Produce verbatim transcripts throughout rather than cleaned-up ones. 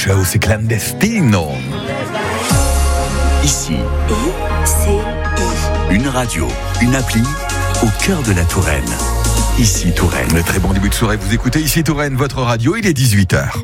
Ciao, c'est Clandestino. Ici, I C I. une radio, une appli au cœur de la Touraine. Ici Touraine. Un très bon début de soirée, vous écoutez Ici Touraine, votre radio, il est dix-huit heures.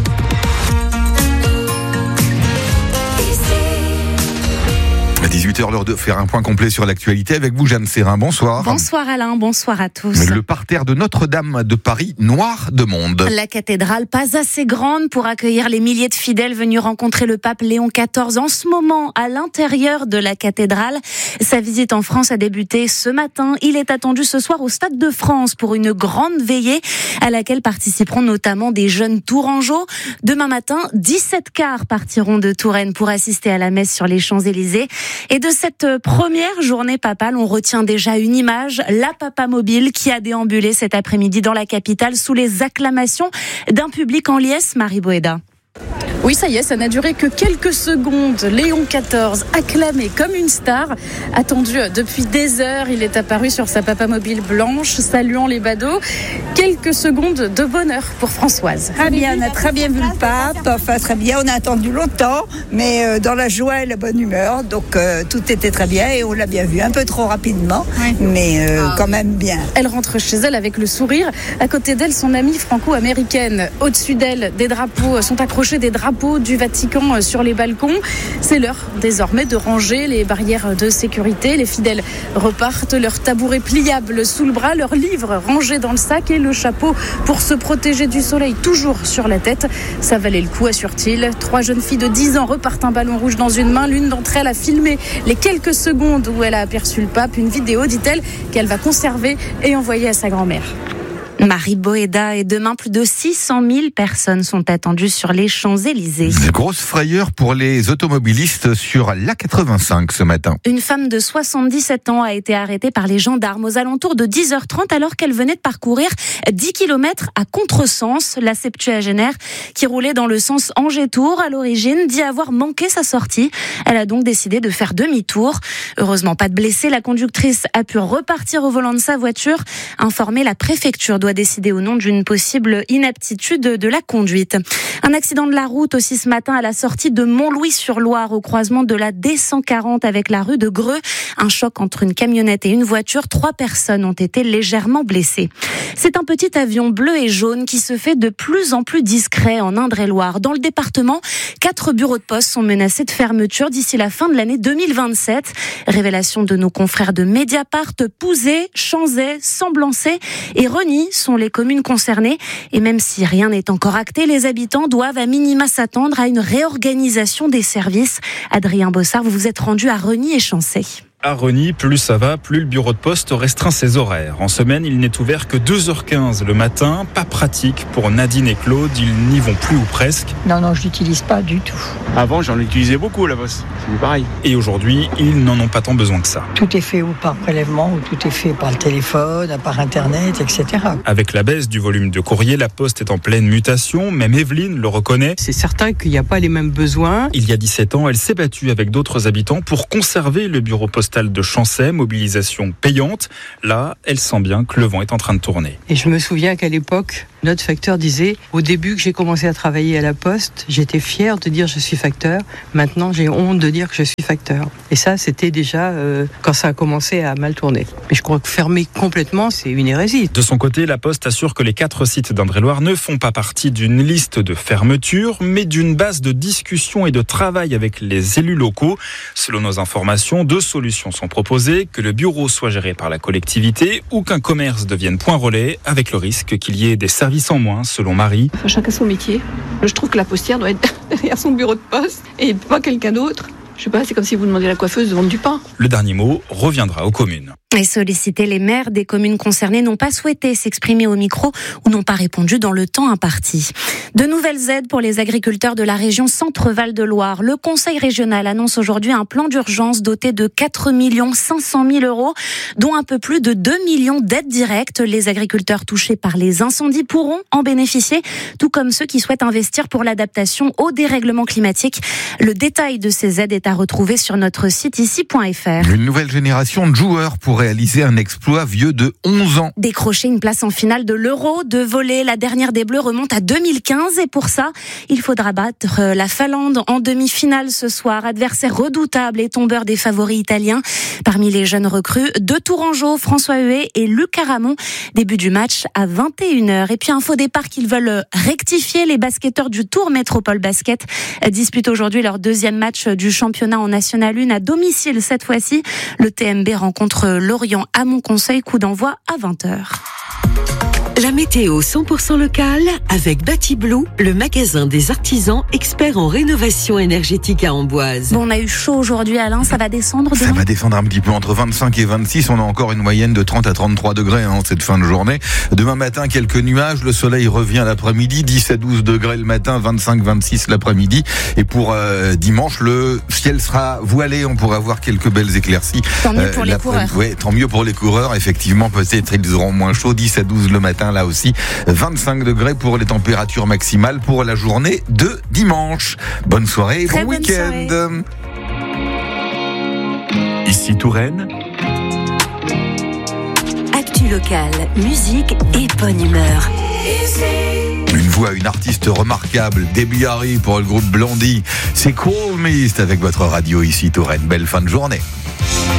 À dix-huit heures, l'heure de faire un point complet sur l'actualité avec vous, Jeanne Serrin. Bonsoir. Bonsoir Alain, bonsoir à tous. Le parterre de Notre-Dame de Paris, noir de monde. La cathédrale, pas assez grande pour accueillir les milliers de fidèles venus rencontrer le pape Léon quatorze. En ce moment, à l'intérieur de la cathédrale, sa visite en France a débuté ce matin. Il est attendu ce soir au Stade de France pour une grande veillée à laquelle participeront notamment des jeunes tourangeaux. Demain matin, dix-sept cars partiront de Touraine pour assister à la messe sur les Champs-Élysées. Et de cette première journée papale, on retient déjà une image, la Papa Mobile qui a déambulé cet après-midi dans la capitale sous les acclamations d'un public en liesse, Marie Boéda. Oui, ça y est, ça n'a duré que quelques secondes. Léon quatorze, acclamé comme une star, attendu depuis des heures. Il est apparu sur sa Papa Mobile blanche, saluant les badauds. Quelques secondes de bonheur pour Françoise. Très bien, on a très bien vu le pape, enfin très bien, on a attendu longtemps, mais euh, dans la joie et la bonne humeur, donc euh, tout était très bien et on l'a bien vu, un peu trop rapidement, oui. mais euh, ah, quand oui. même bien. Elle rentre chez elle avec le sourire, à côté d'elle son amie franco-américaine. Au-dessus d'elle, des drapeaux sont accrochés, des drapeaux du Vatican sur les balcons. C'est l'heure désormais de ranger les barrières de sécurité. Les fidèles repartent, leurs tabourets pliables sous le bras, leurs livres rangés dans le sac et le chapeau pour se protéger du soleil toujours sur la tête. Ça valait le coup, assure-t-il. Trois jeunes filles de dix ans repartent un ballon rouge dans une main. L'une d'entre elles a filmé les quelques secondes où elle a aperçu le pape. Une vidéo, dit-elle, qu'elle va conserver et envoyer à sa grand-mère. Marie Boéda, et demain, plus de six cent mille personnes sont attendues sur les Champs-Élysées. Grosse frayeur pour les automobilistes sur l'A quatre-vingt-cinq ce matin. Une femme de soixante-dix-sept ans a été arrêtée par les gendarmes aux alentours de dix heures trente alors qu'elle venait de parcourir dix kilomètres à contresens. La septuagénaire, qui roulait dans le sens Angers-Tours à l'origine, dit avoir manqué sa sortie. Elle a donc décidé de faire demi-tour. Heureusement, pas de blessés. La conductrice a pu repartir au volant de sa voiture. Informée, la préfecture doit décider au nom d'une possible inaptitude de la conduite. Un accident de la route aussi ce matin à la sortie de Montlouis-sur-Loire au croisement de la D cent quarante avec la rue de Greux. Un choc entre une camionnette et une voiture. Trois personnes ont été légèrement blessées. C'est un petit avion bleu et jaune qui se fait de plus en plus discret en Indre-et-Loire. Dans le département, quatre bureaux de poste sont menacés de fermeture d'ici la fin de l'année deux mille vingt-sept. Révélation de nos confrères de Mediapart. Pouzet, Chanzay, Semblançay et Reny sont les communes concernées. Et même si rien n'est encore acté, les habitants doivent à minima s'attendre à une réorganisation des services. Adrien Bossard, vous vous êtes rendu à Reny et Chancey. À Reny, plus ça va, plus le bureau de poste restreint ses horaires. En semaine, il n'est ouvert que deux heures quinze le matin. Pas pratique pour Nadine et Claude, ils n'y vont plus ou presque. Non, non, je l'utilise pas du tout. Avant, j'en utilisais beaucoup la poste, c'est pareil. Et aujourd'hui, ils n'en ont pas tant besoin que ça. Tout est fait ou par prélèvement, ou tout est fait par le téléphone, par Internet, et cetera. Avec la baisse du volume de courrier, la poste est en pleine mutation. Même Evelyne le reconnaît. C'est certain qu'il n'y a pas les mêmes besoins. Il y a dix-sept ans, elle s'est battue avec d'autres habitants pour conserver le bureau postal de Chancey, mobilisation payante. Là, elle sent bien que le vent est en train de tourner. Et je me souviens qu'à l'époque, notre facteur disait, au début que j'ai commencé à travailler à la Poste, j'étais fière de dire je suis facteur. Maintenant, j'ai honte de dire que je suis facteur. Et ça, c'était déjà euh, quand ça a commencé à mal tourner. Mais je crois que fermer complètement, c'est une hérésie. De son côté, la Poste assure que les quatre sites d'Indre-et-Loire ne font pas partie d'une liste de fermeture, mais d'une base de discussion et de travail avec les élus locaux. Selon nos informations, deux solutions sont proposées, que le bureau soit géré par la collectivité ou qu'un commerce devienne point relais, avec le risque qu'il y ait des services en moins, selon Marie. Enfin, chacun son métier. Je trouve que la postière doit être derrière son bureau de poste et pas quelqu'un d'autre. Je sais pas, c'est comme si vous demandiez à la coiffeuse de vendre du pain. Le dernier mot reviendra aux communes. Et sollicités, les maires des communes concernées n'ont pas souhaité s'exprimer au micro ou n'ont pas répondu dans le temps imparti. De nouvelles aides pour les agriculteurs de la région Centre-Val de Loire. Le Conseil régional annonce aujourd'hui un plan d'urgence doté de quatre millions cinq cent mille euros, dont un peu plus de deux millions d'aides directes. Les agriculteurs touchés par les incendies pourront en bénéficier, tout comme ceux qui souhaitent investir pour l'adaptation au dérèglement climatique. Le détail de ces aides est à retrouver sur notre site ici point f r. Une nouvelle génération de joueurs pour réaliser un exploit vieux de onze ans. Décrocher une place en finale de l'Euro, de voler, la dernière des Bleus remonte à deux mille quinze et pour ça, il faudra battre la Finlande en demi-finale ce soir. Adversaire redoutable et tombeur des favoris italiens. Parmi les jeunes recrues, deux Tourangeau, François Huet et Lucas Ramon. Début du match à vingt et une heures. Et puis un faux départ qu'ils veulent rectifier. Les basketteurs du Tour Métropole Basket disputent aujourd'hui leur deuxième match du championnat en National un à domicile cette fois-ci. Le T M B rencontre Lorient à Montconseil, coup d'envoi à vingt heures. La météo cent pour cent locale avec Batiblue, le magasin des artisans experts en rénovation énergétique à Amboise. Bon, on a eu chaud aujourd'hui, Alain, ça va descendre demain ? Ça va descendre un petit peu entre vingt-cinq et vingt-six. On a encore une moyenne de trente à trente-trois degrés hein, cette fin de journée. Demain matin, quelques nuages. Le soleil revient l'après-midi. dix à douze degrés le matin, vingt-cinq à vingt-six l'après-midi. Et pour euh, dimanche, le ciel sera voilé. On pourra voir quelques belles éclaircies. Tant mieux pour euh, les coureurs. Ouais, tant mieux pour les coureurs. Effectivement, peut-être ils auront moins chaud. dix à douze le matin. Là aussi, vingt-cinq degrés pour les températures maximales pour la journée de dimanche. Bonne soirée et bon week-end. Soirée. Ici Touraine. Actu locale, musique et bonne humeur. Une voix, une artiste remarquable, Debbie Harry pour le groupe Blondie. C'est Cool Mist avec votre radio ici Touraine. Belle fin de journée.